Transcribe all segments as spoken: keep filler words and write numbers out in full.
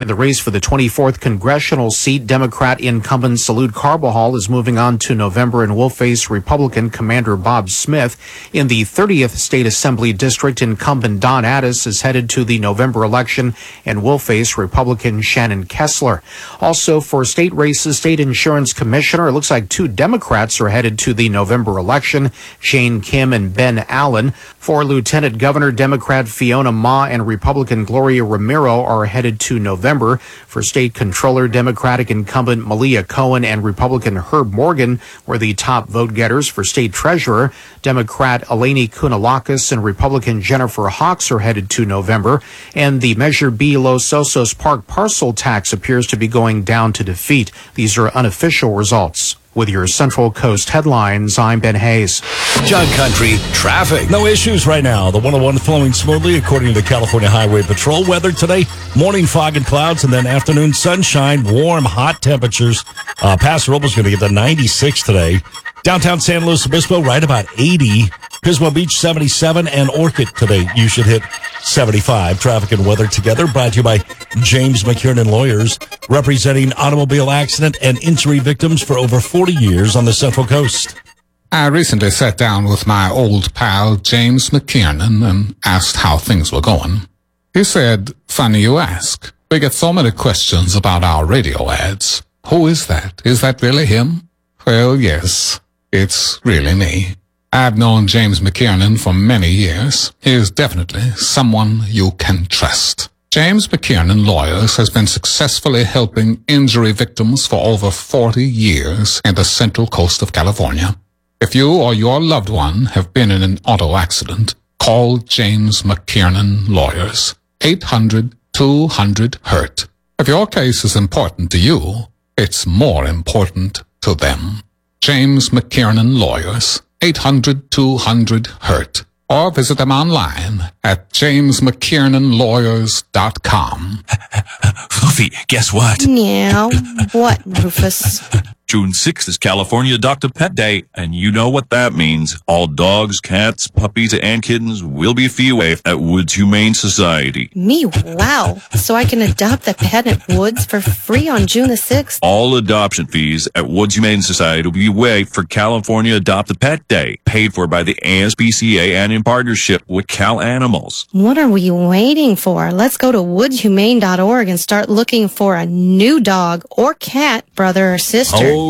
The race for the twenty-fourth congressional seat, Democrat incumbent Salud Carbajal is moving on to November and will face Republican Commander Bob Smith. In the thirtieth State Assembly District, incumbent Don Addis is headed to the November election and will face Republican Shannon Kessler. Also for state races, State Insurance Commissioner, it looks like two Democrats are headed to the November election, Shane Kim and Ben Allen. For Lieutenant Governor, Democrat Fiona Ma and Republican Gloria Ramiro are headed to November. For State Controller, Democratic incumbent Malia Cohen and Republican Herb Morgan were the top vote getters. For State Treasurer, Democrat Eleni Kounalakis and Republican Jennifer Hawks are headed to November. And the Measure B Los Osos Park parcel tax appears to be going down to defeat. These are unofficial results. With your Central Coast headlines, I'm Ben Hayes. Jug Country traffic. No issues right now. The one oh one flowing smoothly according to the California Highway Patrol. Weather today, morning fog and clouds, and then afternoon sunshine, warm, hot temperatures. Uh, Paso Robles going to get to ninety-six today. Downtown San Luis Obispo, right about eighty. Pismo Beach, seventy-seven. And Orchid today, you should hit seventy-five. Traffic and weather together, brought to you by James McKiernan Lawyers, representing automobile accident and injury victims for over forty years on the Central Coast. I recently sat down with my old pal James McKiernan and asked how things were going. He said, "Funny you ask. We get so many questions about our radio ads. Who is that? Is that really him?" Well, yes, it's really me. I've known James McKiernan for many years. He is definitely someone you can trust. James McKiernan Lawyers has been successfully helping injury victims for over forty years in the Central Coast of California. If you or your loved one have been in an auto accident, call James McKiernan Lawyers. eight hundred two hundred hurt. If your case is important to you, it's more important to them. James McKiernan Lawyers. eight hundred two hundred hurt. Or visit them online at james mckiernan lawyers dot com. Fluffy, guess what? Meow. What, Rufus? June sixth is California Adopt a Pet Day, and you know what that means. All dogs, cats, puppies, and kittens will be fee waived at Woods Humane Society. Me, wow. So I can adopt a pet at Woods for free on June the sixth? All adoption fees at Woods Humane Society will be waived for California Adopt a Pet Day, paid for by the A S P C A and in partnership with Cal Animals. What are we waiting for? Let's go to woods humane dot org and start looking for a new dog or cat, brother or sister. Oh.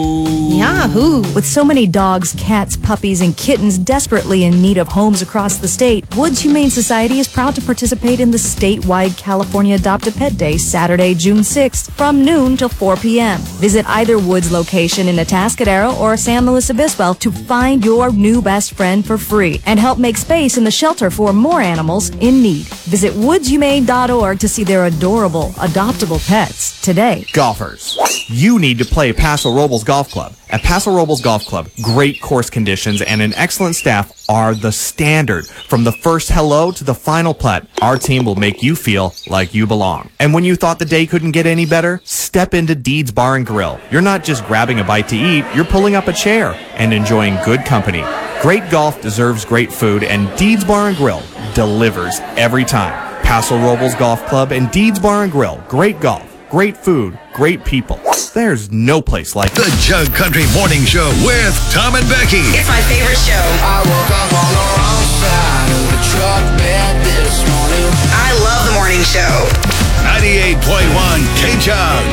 Yahoo! With so many dogs, cats, puppies, and kittens desperately in need of homes across the state, Woods Humane Society is proud to participate in the statewide California Adopt a Pet Day, Saturday, June sixth, from noon till four p.m. Visit either Woods location in Atascadero or San Luis Obispo to find your new best friend for free and help make space in the shelter for more animals in need. Visit woods humane dot org to see their adorable, adoptable pets today. Golfers, you need to play Paso Robles Golf Club. At Paso Robles Golf Club, great course conditions and an excellent staff are the standard. From the first hello to the final putt, our team will make you feel like you belong. And when you thought the day couldn't get any better, step into Deeds Bar and Grill. You're not just grabbing a bite to eat, you're pulling up a chair and enjoying good company. Great golf deserves great food, and Deeds Bar and Grill delivers every time. Paso Robles Golf Club and Deeds Bar and Grill. Great golf, great food, great people. There's no place like The Jug Country Morning Show with Tom and Becky. It's my favorite show. I woke up on the wrong side of the truck bed this morning. I love the morning show. ninety-eight point one K-Jug.